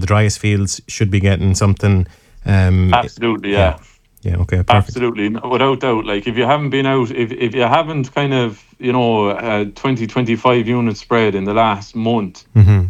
of the driest fields should be getting something. Absolutely, yeah. Yeah, okay, perfect. Absolutely, without doubt. Like, if you haven't been out, if you haven't kind of, 20-25 units spread in the last month,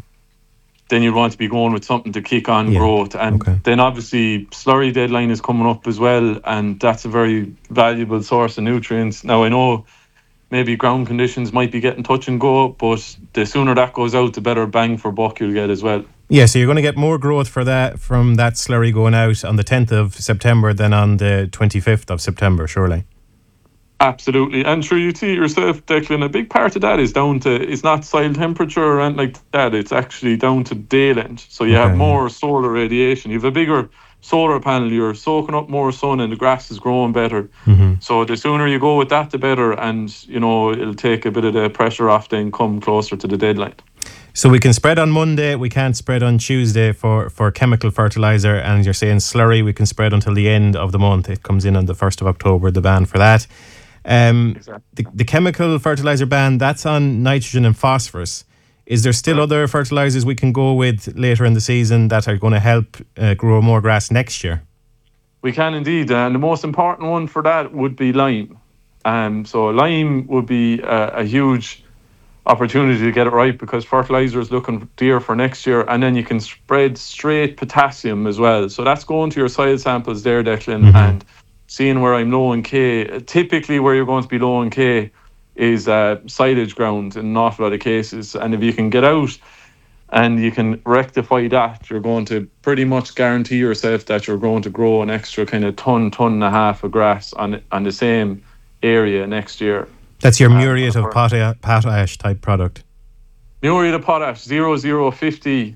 then you want to be going with something to kick on growth. And then obviously slurry deadline is coming up as well, and that's a very valuable source of nutrients. Now, I know maybe ground conditions might be getting touch and go, but the sooner that goes out, the better bang for buck you'll get as well. Yeah, so you're going to get more growth from that slurry going out on the 10th of September than on the 25th of September, surely. Absolutely. And sure, you see yourself, Declan, a big part of that is down to, it's not soil temperature or anything like that, it's actually down to day length. So you have more solar radiation. You have a bigger solar panel, you're soaking up more sun and the grass is growing better. So the sooner you go with that, the better. And, it'll take a bit of the pressure off then come closer to the deadline. So we can spread on Monday, we can't spread on Tuesday for chemical fertiliser, and you're saying slurry we can spread until the end of the month. It comes in on the 1st of October, the ban for that. Exactly. The chemical fertiliser ban, that's on nitrogen and phosphorus. Is there still other fertilisers we can go with later in the season that are going to help grow more grass next year? We can indeed, and the most important one for that would be lime. So lime would be a huge opportunity to get it right, because fertiliser is looking dear for next year, and then you can spread straight potassium as well. So that's going to your soil samples there, Declan, and seeing where I'm low in K. Typically where you're going to be low in K is silage ground in an awful lot of cases, and if you can get out and you can rectify that, you're going to pretty much guarantee yourself that you're going to grow an extra kind of ton and a half of grass on the same area next year. That's your muriate of potash type product. Muriate of potash, 0050.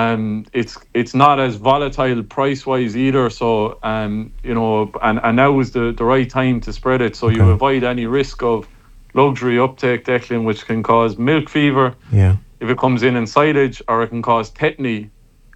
It's not as volatile price wise either. So and now is the right time to spread it, so you avoid any risk of luxury uptake, Declan, which can cause milk fever. Yeah. If it comes in silage, or it can cause tetany,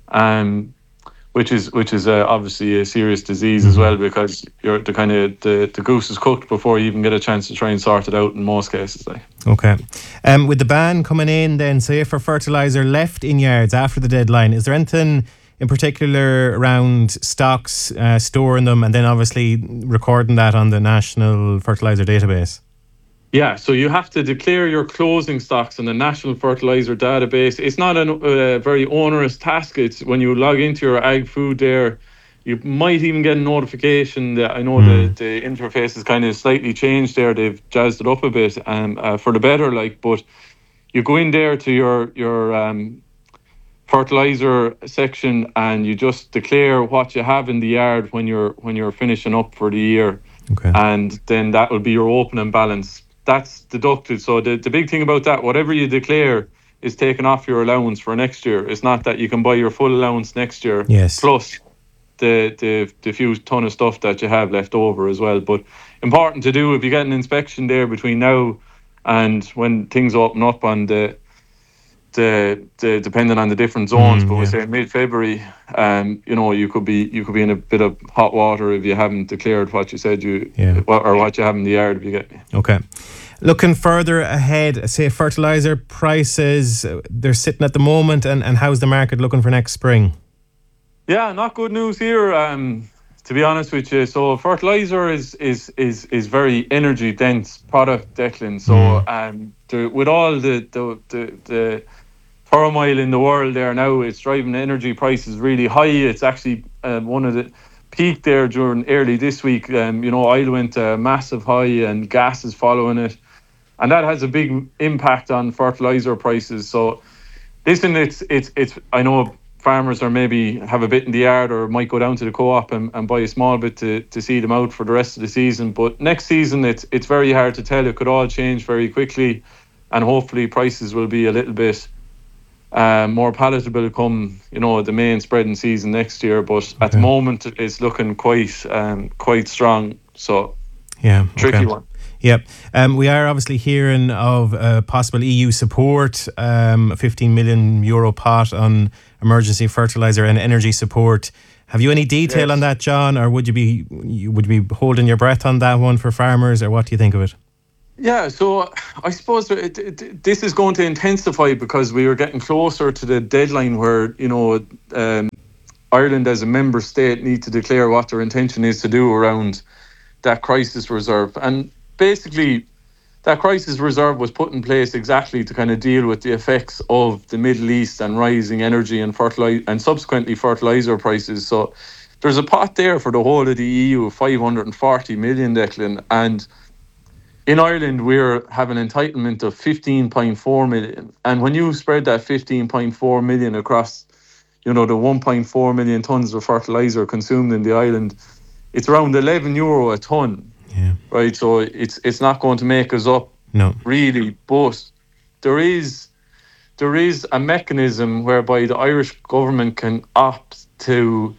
which is obviously a serious disease as well, because the goose is cooked before you even get a chance to try and sort it out in most cases. Okay. With the ban coming in then, say for fertiliser left in yards after the deadline, is there anything in particular around stocks, storing them, and then obviously recording that on the National Fertiliser Database? Yeah, so you have to declare your closing stocks in the National Fertiliser Database. It's not a very onerous task. It's when you log into your ag food there, you might even get a notification that, I know the interface is kind of slightly changed there. They've jazzed it up a bit for the better, but you go in there to your fertiliser section, and you just declare what you have in the yard when you're finishing up for the year. Okay. And then that will be your opening balance. That's deducted. So the big thing about that, whatever you declare is taken off your allowance for next year. It's not that you can buy your full allowance next year, plus the few ton of stuff that you have left over as well. But important to do if you get an inspection there between now and when things open up on the depending on the different zones, but we say mid-February, you could be in a bit of hot water if you haven't declared what you said or what you have in the yard, if you get me. Okay. Looking further ahead, say fertiliser prices, they're sitting at the moment, and how's the market looking for next spring? Yeah, not good news here, to be honest with you. So fertiliser is very energy dense product, Declan. So with all the turmoil in the world there now, it's driving energy prices really high. It's actually one of the peak there during early this week. Oil went a massive high and gas is following it, and that has a big impact on fertiliser prices. So listen, it's I know farmers are maybe have a bit in the yard or might go down to the co-op and buy a small bit to see them out for the rest of the season, but next season it's very hard to tell. It could all change very quickly, and hopefully prices will be a little bit more palatable come the main spreading season next year. But at the moment it's looking quite strong, so tricky one. Yep. We are obviously hearing of possible EU support, a €15 million pot on emergency fertiliser and energy support. Have you any detail on that, John, or would you be holding your breath on that one for farmers, or what do you think of it? Yeah, so I suppose this is going to intensify because we are getting closer to the deadline where Ireland as a member state need to declare what their intention is to do around that crisis reserve. And basically, that crisis reserve was put in place exactly to kind of deal with the effects of the Middle East and rising energy and subsequently fertilizer prices. So there's a pot there for the whole of the EU of 540 million, Declan, and in Ireland, have an entitlement of 15.4 million. And when you spread that 15.4 million across, the 1.4 million tonnes of fertilizer consumed in the island, it's around €11 a tonne. Yeah. Right. So it's not going to make us up. No. Really. But there is a mechanism whereby the Irish government can opt to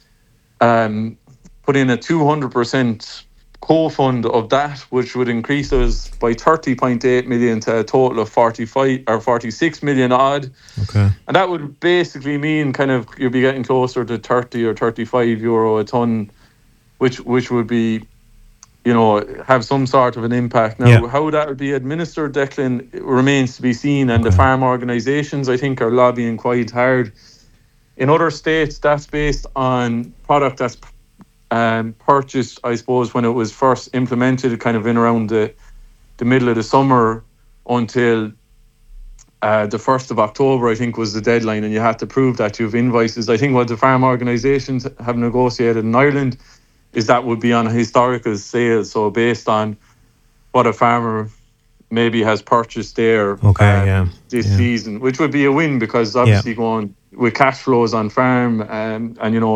put in a 200% co-fund of that, which would increase us by 30.8 million to a total of 45 or 46 million odd. Okay. And that would basically mean kind of you'll be getting closer to 30 or 35 euro a tonne, which would be, have some sort of an impact. Now, how that would be administered, Declan, it remains to be seen. And the farm organisations, I think, are lobbying quite hard. In other states, that's based on product that's purchased, I suppose, when it was first implemented, kind of in around the middle of the summer until the 1st of October, I think, was the deadline, and you had to prove that you have invoices. I think what the farm organisations have negotiated in Ireland is that would be on a historical sale, so based on what a farmer maybe has purchased there this season, which would be a win, because obviously going with cash flows on farm and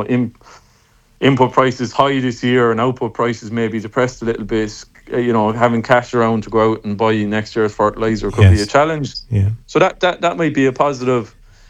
input prices high this year and output prices maybe depressed a little bit, having cash around to go out and buy next year's fertilizer could be a challenge. Yeah. So that might be a positive.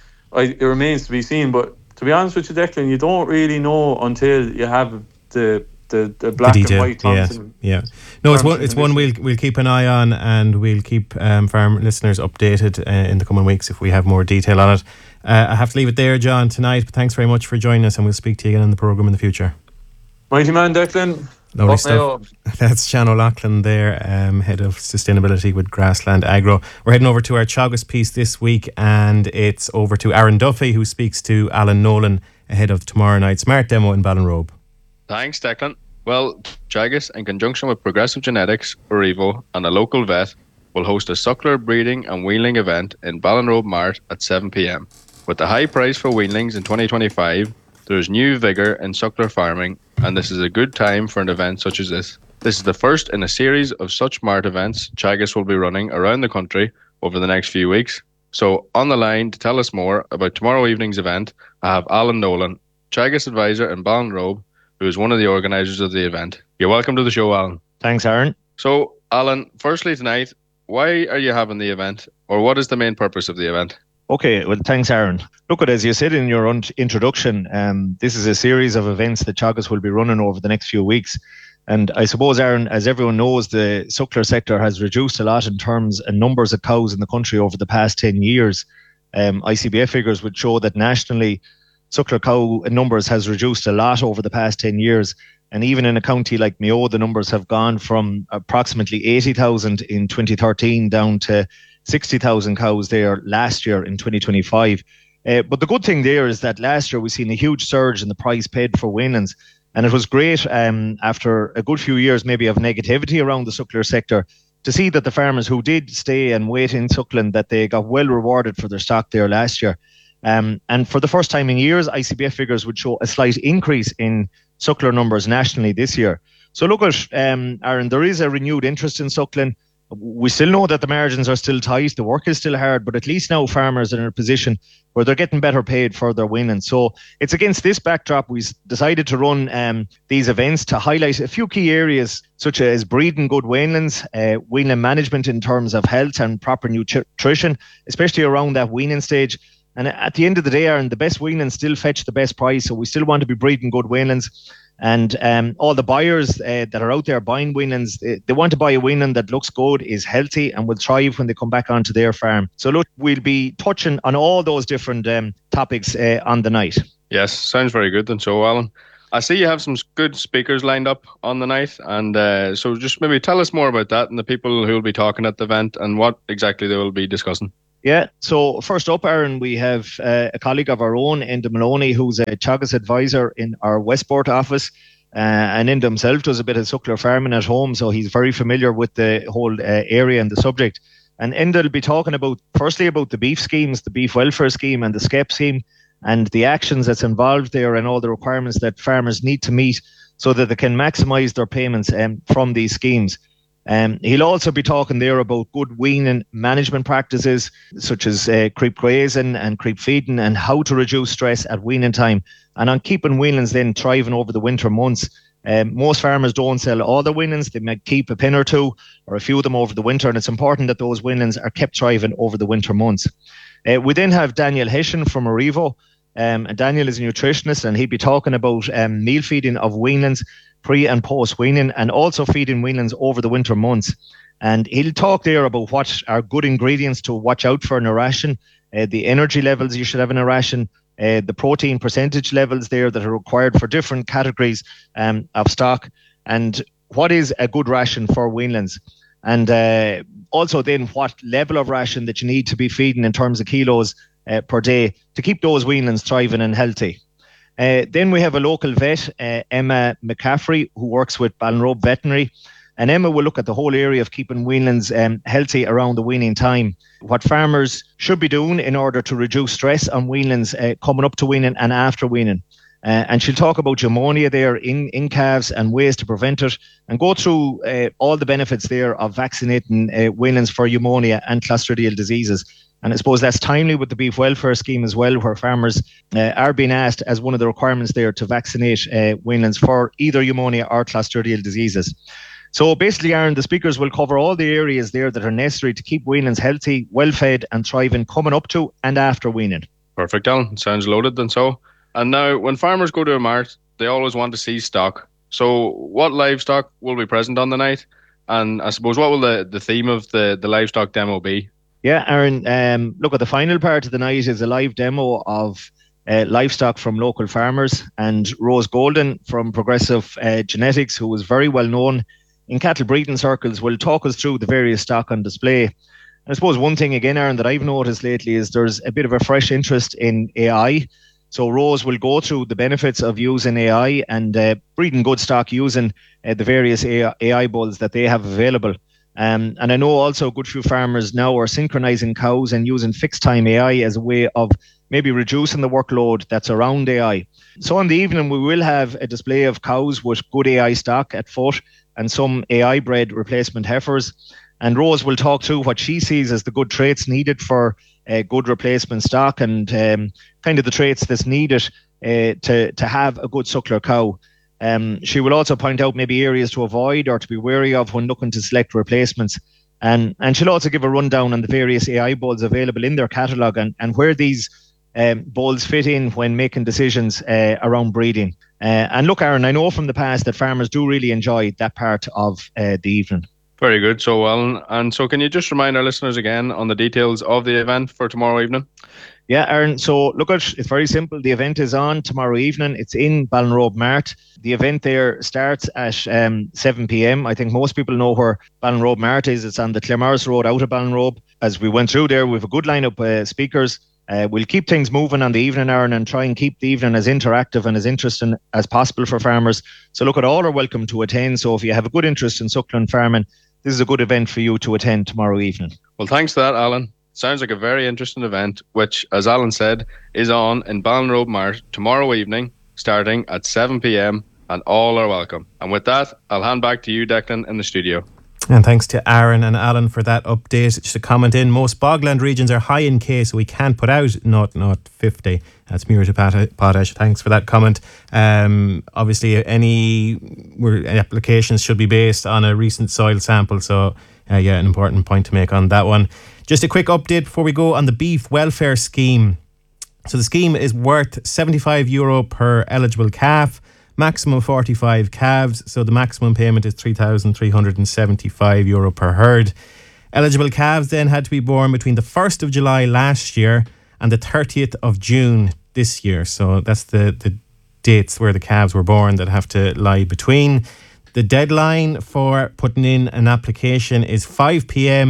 It remains to be seen, but to be honest with you, Declan, you don't really know until you have the black and white terms. No, it's one we'll keep an eye on, and we'll keep farm listeners updated in the coming weeks if we have more detail on it. I have to leave it there, John, tonight, but thanks very much for joining us, and we'll speak to you again in the programme in the future. Mighty man, Declan. Lovely stuff. That's Sean O'Loughlin there, Head of Sustainability with Grassland Agro. We're heading over to our Teagasc piece this week, and it's over to Aaron Duffy, who speaks to Alan Nolan ahead of tomorrow night's Smart Demo in Ballinrobe. Thanks, Declan. Well, Teagasc, in conjunction with Progressive Genetics, Orivo, and a local vet, will host a suckler breeding and weanling event in Ballinrobe Mart at 7 p.m. With the high price for weanlings in 2025, there's new vigour in suckler farming, and this is a good time for an event such as this. This is the first in a series of such Mart events Teagasc will be running around the country over the next few weeks. So on the line to tell us more about tomorrow evening's event, I have Alan Nolan, Teagasc advisor in Ballinrobe, who is one of the organisers of the event. You're welcome to the show, Alan. Thanks, Aaron. So, Alan, firstly tonight, why are you having the event, or what is the main purpose of the event? Okay, well, thanks, Aaron. Look, as you said in your introduction, this is a series of events that Teagasc will be running over the next few weeks. And I suppose, Aaron, as everyone knows, the suckler sector has reduced a lot in terms and numbers of cows in the country over the past 10 years. ICBF figures would show that nationally, suckler cow numbers has reduced a lot over the past 10 years. And even in a county like Mayo, the numbers have gone from approximately 80,000 in 2013 down to 60,000 cows there last year in 2025. But the good thing there is that last year we've seen a huge surge in the price paid for weanlings. And it was great after a good few years maybe of negativity around the suckler sector to see that the farmers who did stay and wait in suckling, that they got well rewarded for their stock there last year. And for the first time in years, ICBF figures would show a slight increase in suckler numbers nationally this year. So look at, Aaron, there is a renewed interest in suckling. We still know that the margins are still tight, the work is still hard, but at least now farmers are in a position where they're getting better paid for their weaning. So it's against this backdrop we decided to run these events to highlight a few key areas such as breeding good weanlings, weaning management in terms of health and proper nutrition, especially around that weaning stage. And at the end of the day, Aaron, the best weanlings still fetch the best price, so we still want to be breeding good weanlings. And all the buyers that are out there buying weanlings, they want to buy a weanling that looks good, is healthy, and will thrive when they come back onto their farm. So look, we'll be touching on all those different topics on the night. Yes, sounds very good. And so, Alan, I see you have some good speakers lined up on the night, and so just maybe tell us more about that and the people who will be talking at the event and what exactly they will be discussing. Yeah, so first up, Aaron, we have a colleague of our own, Enda Maloney, who's a Teagasc advisor in our Westport office. And Enda himself does a bit of suckler farming at home, so he's very familiar with the whole area and the subject. And Enda will be talking firstly about the beef schemes, the beef welfare scheme and the SCEP scheme, and the actions that's involved there and all the requirements that farmers need to meet so that they can maximise their payments from these schemes. He'll also be talking there about good weaning management practices such as creep grazing and creep feeding and how to reduce stress at weaning time and on keeping weanlings then thriving over the winter months. Most farmers don't sell all their weanlings. They might keep a pin or two or a few of them over the winter, and it's important that those weanlings are kept thriving over the winter months. We then have Daniel Hessian from Arrivo. Daniel is a nutritionist, and he'll be talking about meal feeding of weanlings pre and post weaning, and also feeding weanlings over the winter months. And he'll talk there about what are good ingredients to watch out for in a ration, the energy levels you should have in a ration, the protein percentage levels there that are required for different categories of stock, and what is a good ration for weanlings. And also then what level of ration that you need to be feeding in terms of kilos per day to keep those weanlings thriving and healthy. Then we have a local vet, Emma McCaffrey, who works with Ballinrobe Veterinary. And Emma will look at the whole area of keeping weanlings healthy around the weaning time, what farmers should be doing in order to reduce stress on weanlings coming up to weaning and after weaning. And she'll talk about pneumonia there in calves and ways to prevent it, and go through all the benefits there of vaccinating weanlings for pneumonia and clostridial diseases. And I suppose that's timely with the beef welfare scheme as well, where farmers are being asked as one of the requirements there to vaccinate weanlings for either pneumonia or clostridial diseases. So basically, Aaron, the speakers will cover all the areas there that are necessary to keep weanlings healthy, well-fed and thriving coming up to and after weaning. Perfect, Alan. Sounds loaded then so. And now, when farmers go to a mart, they always want to see stock. So what livestock will be present on the night? And I suppose what will the theme of the livestock demo be? Yeah, Aaron, look, at the final part of the night is a live demo of livestock from local farmers, and Rose Golden from Progressive Genetics, who is very well known in cattle breeding circles, will talk us through the various stock on display. And I suppose one thing again, Aaron, that I've noticed lately is there's a bit of a fresh interest in AI. So Rose will go through the benefits of using AI and breeding good stock using the various AI bulls that they have available. And I know also a good few farmers now are synchronizing cows and using fixed time AI as a way of maybe reducing the workload that's around AI. So in the evening, we will have a display of cows with good AI stock at foot and some AI bred replacement heifers. And Rose will talk through what she sees as the good traits needed for good replacement stock and kind of the traits that's needed to have a good suckler cow. She will also point out maybe areas to avoid or to be wary of when looking to select replacements. And she'll also give a rundown on the various AI bulls available in their catalogue and where these bulls fit in when making decisions around breeding. And look, Aaron, I know from the past that farmers do really enjoy that part of the evening. Very good. So, Alan, and so can you just remind our listeners again on the details of the event for tomorrow evening? Yeah, Aaron. So look, it's very simple. The event is on tomorrow evening. It's in Ballinrobe Mart. The event there starts at 7 p.m. I think most people know where Ballinrobe Mart is. It's on the Claremorris Road out of Ballinrobe. As we went through there, we have a good lineup of speakers. We'll keep things moving on the evening, Aaron, and try and keep the evening as interactive and as interesting as possible for farmers. So look, all are welcome to attend. So if you have a good interest in suckling farming, this is a good event for you to attend tomorrow evening. Well, thanks for that, Alan. Sounds like a very interesting event, which, as Alan said, is on in Ballinrobe Mart tomorrow evening, starting at 7 p.m, and all are welcome. And with that, I'll hand back to you, Declan, in the studio. And thanks to Aaron and Alan for that update. Just a comment in, most bogland regions are high in K, so we can't put out 0.50. That's Muir to Potash. Thanks for that comment. Obviously, any applications should be based on a recent soil sample. So, yeah, an important point to make on that one. Just a quick update before we go on the beef welfare scheme. So the scheme is worth €75 per eligible calf, maximum 45 calves. So the maximum payment is €3,375 per herd. Eligible calves then had to be born between the 1st of July last year and the 30th of June this year. So that's the dates where the calves were born that have to lie between. The deadline for putting in an application is 5 p.m.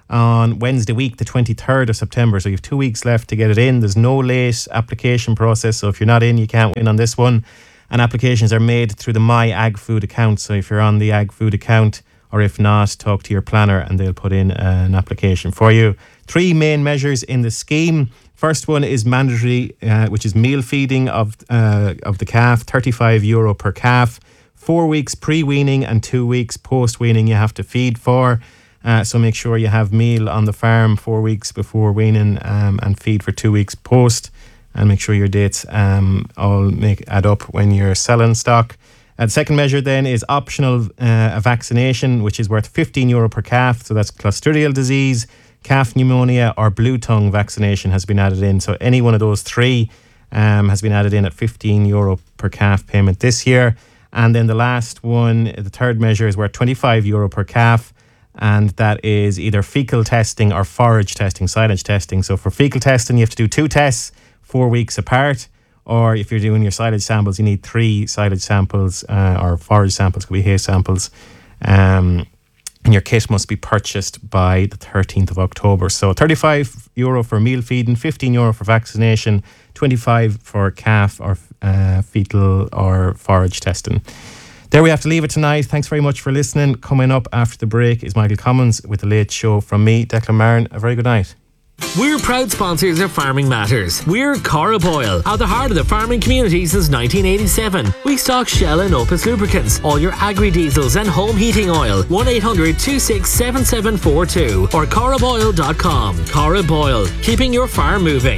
on Wednesday week, the 23rd of September. So you have 2 weeks left to get it in. There's no late application process. So if you're not in, you can't win on this one. And applications are made through the My Ag Food account. So if you're on the Ag Food account, or if not, talk to your planner and they'll put in an application for you. 3 main measures in the scheme. First one is mandatory, which is meal feeding of the calf, €35 per calf. 4 weeks pre-weaning and 2 weeks post-weaning you have to feed for. So make sure you have meal on the farm 4 weeks before weaning and feed for 2 weeks post. And make sure your dates all add up when you're selling stock. The second measure then is optional a vaccination, which is worth €15 per calf. So that's clostridial disease, calf pneumonia or blue tongue vaccination has been added in. So any one of those 3 has been added in at €15 per calf payment this year. And then the last one, the third measure, is worth €25 per calf. And that is either fecal testing or forage testing, silage testing. So for fecal testing, you have to do 2 tests 4 weeks apart. Or if you're doing your silage samples, you need 3 silage samples or forage samples, could be hay samples. And your kit must be purchased by the 13th of October. So €35 for meal feeding, €15 for vaccination, 25 for calf or fetal or forage testing. There we have to leave it tonight. Thanks very much for listening. Coming up after the break is Michael Commons with The Late Show. From me, Declan Marin, a very good night. We're proud sponsors of Farming Matters. We're Cara Boyle, at the heart of the farming community since 1987. We stock Shell and Opus lubricants, all your agri-diesels and home heating oil. 1-800-267742 or caraboyle.com. Cara Boyle, keeping your farm moving.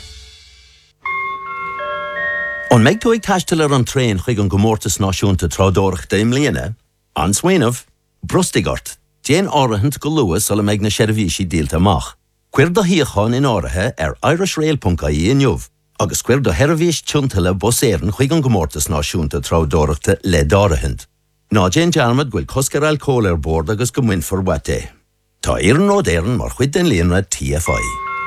On meid tú ag taistil ar an tréin chuig an gomórtas náisiúnta trádóireach daim líana, an swainmh, brustigart, déan áirithint go luas ala meid na seirbhísí díalta amach. Cuir do híocháin in áirithe ar irishrail.ie inniuv, agus cuir do heirvís tiúntala bus éireann chuig an gomórtas náisiúnta trádóireachta le dárithint. Ná déan dearmad gfuil coscar alcóil ar bord agus go muin for wate. Tá éireann nód éireann mar chuid den líana TFI.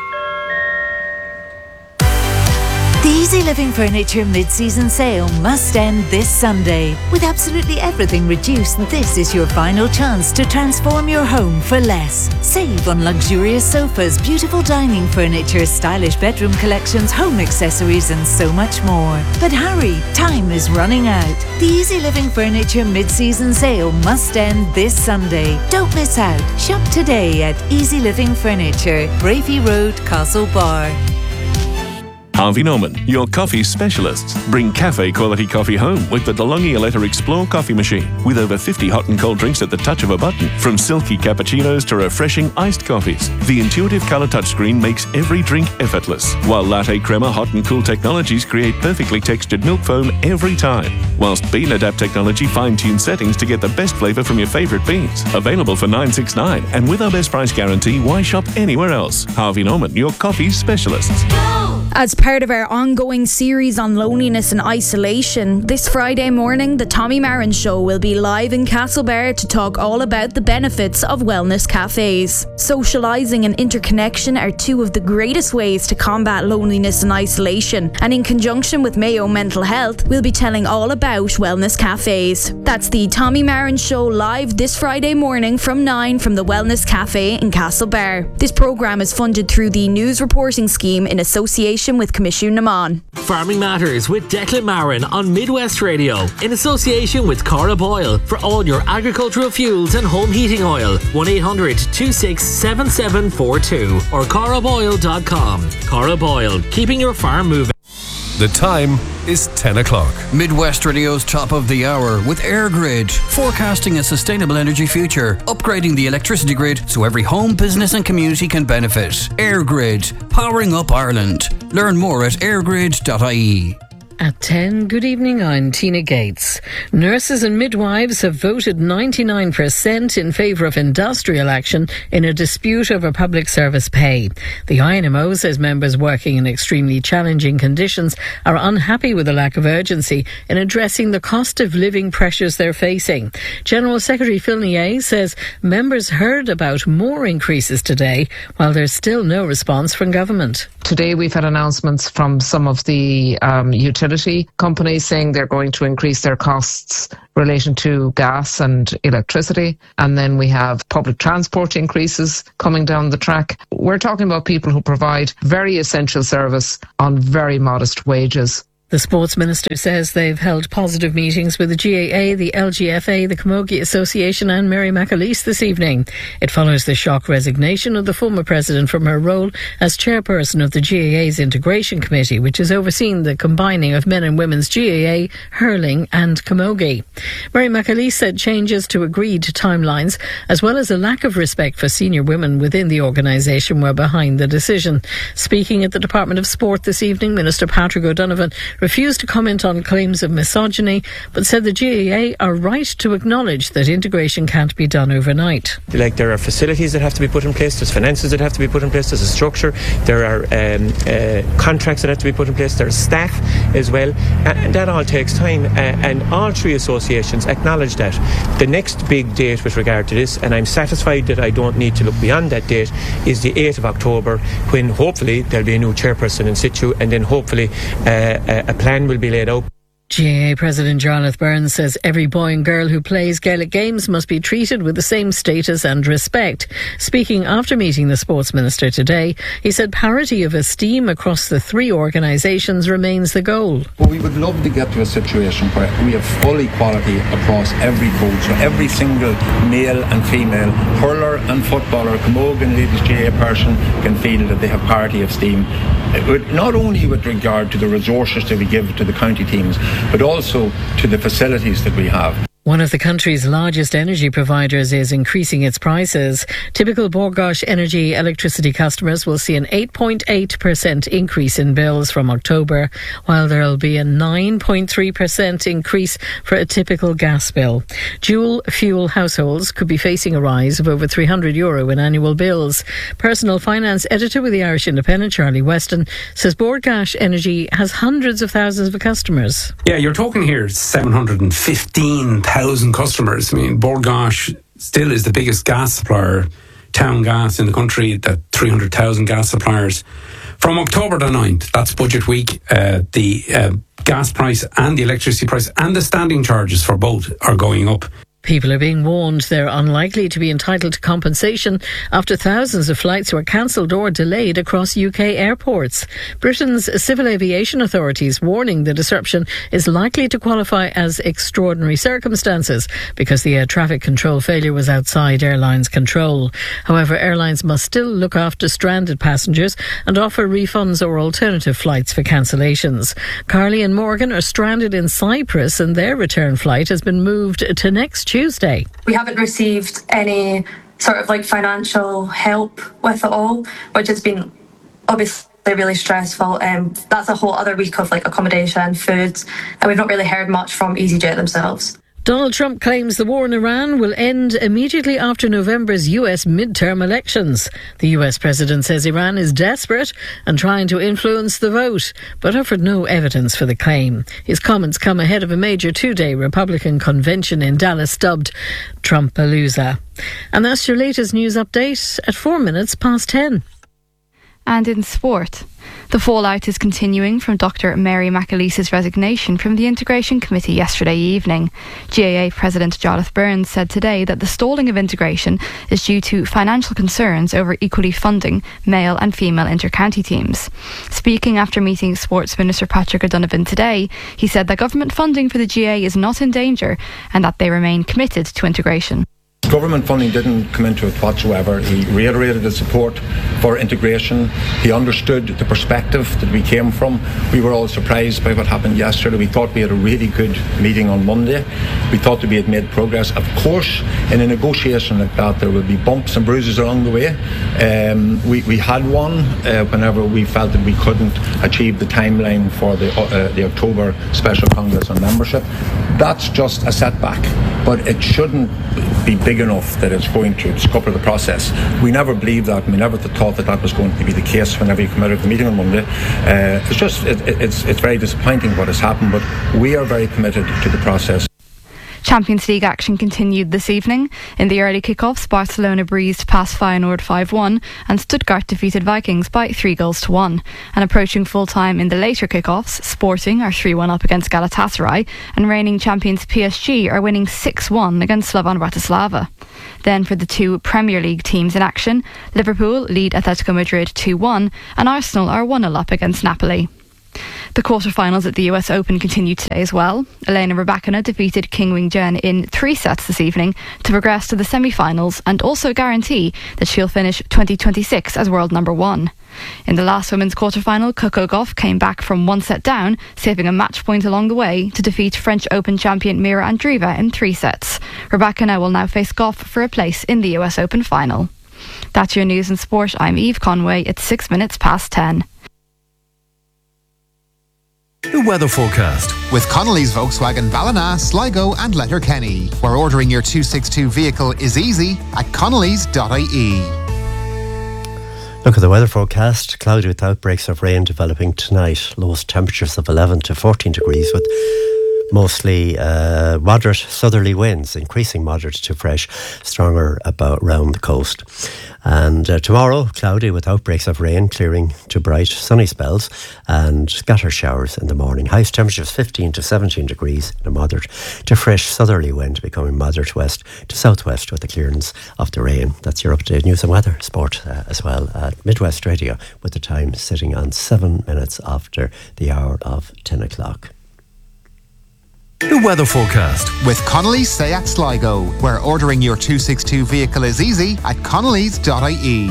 The Easy Living Furniture mid-season sale must end this Sunday. With absolutely everything reduced, this is your final chance to transform your home for less. Save on luxurious sofas, beautiful dining furniture, stylish bedroom collections, home accessories and so much more. But hurry, time is running out. The Easy Living Furniture mid-season sale must end this Sunday. Don't miss out. Shop today at Easy Living Furniture, Bravey Road, Castlebar. Harvey Norman, your coffee specialists. Bring cafe quality coffee home with the DeLonghi Aletta Explore coffee machine. With over 50 hot and cold drinks at the touch of a button. From silky cappuccinos to refreshing iced coffees. The intuitive color touchscreen makes every drink effortless. While latte crema hot and cool technologies create perfectly textured milk foam every time. Whilst Bean Adapt technology fine-tunes settings to get the best flavor from your favorite beans. Available for $9.69. And with our best price guarantee, why shop anywhere else? Harvey Norman, your coffee specialists. As part of our ongoing series on loneliness and isolation, this Friday morning, the Tommy Marin Show will be live in Castlebar to talk all about the benefits of wellness cafes. Socialising and interconnection are 2 of the greatest ways to combat loneliness and isolation, and in conjunction with Mayo Mental Health, we'll be telling all about wellness cafes. That's the Tommy Marin Show live this Friday morning from 9 from the Wellness Cafe in Castlebar. This programme is funded through the News Reporting Scheme in association with Commission Naman. Farming Matters with Declan Marin on Midwest Radio in association with Cara Boyle for all your agricultural fuels and home heating oil. 1-800-267742 or caraboyle.com. Cara Boyle, keeping your farm moving. The time is 10 o'clock. Midwest Radio's top of the hour with AirGrid, forecasting a sustainable energy future, upgrading the electricity grid so every home, business and community can benefit. AirGrid, powering up Ireland. Learn more at airgrid.ie. At 10, good evening, I'm Tina Gates. Nurses and midwives have voted 99% in favour of industrial action in a dispute over public service pay. The INMO says members working in extremely challenging conditions are unhappy with the lack of urgency in addressing the cost of living pressures they're facing. General Secretary Phil Nier says members heard about more increases today, while there's still no response from government. Today we've had announcements from some of the utilities utility companies saying they're going to increase their costs relation to gas and electricity. And then we have public transport increases coming down the track. We're talking about people who provide very essential service on very modest wages. The Sports Minister says they've held positive meetings with the GAA, the LGFA, the Camogie Association and Mary McAleese this evening. It follows the shock resignation of the former president from her role as chairperson of the GAA's Integration Committee, which has overseen the combining of men and women's GAA, hurling and camogie. Mary McAleese said changes to agreed timelines, as well as a lack of respect for senior women within the organisation, were behind the decision. Speaking at the Department of Sport this evening, Minister Patrick O'Donovan refused to comment on claims of misogyny, but said the GAA are right to acknowledge that integration can't be done overnight. Like, there are facilities that have to be put in place, there's finances that have to be put in place, there's a structure, there are contracts that have to be put in place, there's staff as well, and that all takes time, and all three associations acknowledge that. The next big date with regard to this, and I'm satisfied that I don't need to look beyond that date, is the 8th of October, when hopefully there'll be a new chairperson in situ, and then hopefully a plan will be laid out. GAA President Jarlath Burns says every boy and girl who plays Gaelic games must be treated with the same status and respect. Speaking after meeting the Sports Minister today, he said parity of esteem across the three organisations remains the goal. Well, we would love to get to a situation where we have full equality across every coach, so every single male and female hurler and footballer, camogie and ladies GAA person can feel that they have parity of esteem, not only with regard to the resources that we give to the county teams, but also to the facilities that we have. One of the country's largest energy providers is increasing its prices. Typical Bord Gáis Energy electricity customers will see an 8.8% increase in bills from October, while there will be a 9.3% increase for a typical gas bill. Dual fuel households could be facing a rise of over €300 in annual bills. Personal finance editor with the Irish Independent, Charlie Weston, says Bord Gáis Energy has hundreds of thousands of customers. Yeah, you're talking here 715,000 customers. I mean, Bord Gáis still is the biggest gas supplier, town gas in the country, that 300,000 gas suppliers. From October the 9th, that's budget week, the gas price and the electricity price and the standing charges for both are going up. People are being warned they're unlikely to be entitled to compensation after thousands of flights were cancelled or delayed across UK airports. Britain's civil aviation authorities warning the disruption is likely to qualify as extraordinary circumstances because the air traffic control failure was outside airlines' control. However, airlines must still look after stranded passengers and offer refunds or alternative flights for cancellations. Carly and Morgan are stranded in Cyprus and their return flight has been moved to next Tuesday. We haven't received any sort of like financial help with it all, which has been obviously really stressful. That's a whole other week of like accommodation, food, and we've not really heard much from EasyJet themselves. Donald Trump claims the war in Iran will end immediately after November's US midterm elections. The US president says Iran is desperate and trying to influence the vote, but offered no evidence for the claim. His comments come ahead of a major two-day Republican convention in Dallas dubbed Trumpalooza. And that's your latest news update at 10:04. And in sport, the fallout is continuing from Dr. Mary McAleese's resignation from the Integration Committee yesterday evening. GAA President Jarlath Burns said today that the stalling of integration is due to financial concerns over equally funding male and female inter-county teams. Speaking after meeting Sports Minister Patrick O'Donovan today, he said that government funding for the GAA is not in danger and that they remain committed to integration. Government funding didn't come into it whatsoever. He reiterated his support for integration. He understood the perspective that we came from. We were all surprised by what happened yesterday. We thought we had a really good meeting on Monday. We thought that we had made progress. Of course, in a negotiation like that, there will be bumps and bruises along the way. We had one whenever we felt that we couldn't achieve the timeline for the October Special Congress on membership. That's just a setback, but it shouldn't be big enough that it's going to scupper the process. We never believed that, and we never thought that that was going to be the case whenever you come out of the meeting on Monday. It's very disappointing what has happened, but we are very committed to the process. Champions League action continued this evening. In the early kickoffs, Barcelona breezed past Feyenoord 5-1 and Stuttgart defeated Vikings by 3-1. And approaching full-time in the later kickoffs, Sporting are 3-1 up against Galatasaray and reigning champions PSG are winning 6-1 against Slovan Bratislava. Then for the two Premier League teams in action, Liverpool lead Atletico Madrid 2-1 and Arsenal are 1-0 up against Napoli. The quarterfinals at the US Open continued today as well. Elena Rybakina defeated King Wing-Jen in 3 sets this evening to progress to the semi-finals and also guarantee that she'll finish 2026 as world number 1. In the last women's quarterfinal, Coco Gauff came back from 1 set down, saving a match point along the way to defeat French Open champion Mira Andreeva in 3 sets. Rybakina will now face Gauff for a place in the US Open final. That's your news and sport. I'm Eve Conway. It's 6 minutes past 10. The weather forecast with Connolly's Volkswagen Ballina, Sligo and Letterkenny, where ordering your 262 vehicle is easy at connolly's.ie. Look at the weather forecast. Cloudy with outbreaks of rain developing tonight. Lowest temperatures of 11 to 14 degrees with mostly moderate southerly winds, increasing moderate to fresh, stronger about round the coast. And tomorrow, cloudy with outbreaks of rain, clearing to bright sunny spells and scattered showers in the morning. Highest temperatures 15 to 17 degrees and a moderate to fresh southerly wind becoming moderate west to southwest with the clearance of the rain. That's your up-to-date news and weather sport as well at Midwest Radio, with the time sitting on 7 minutes after the hour of 10 o'clock. The weather forecast with Connolly's Seat Sligo, where ordering your 262 vehicle is easy at connolly's.ie.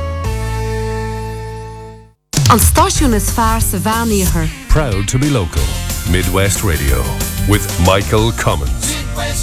An stáisiún is fearr sa bhean iarthar. Proud to be local. Midwest Radio with Michael Cummins.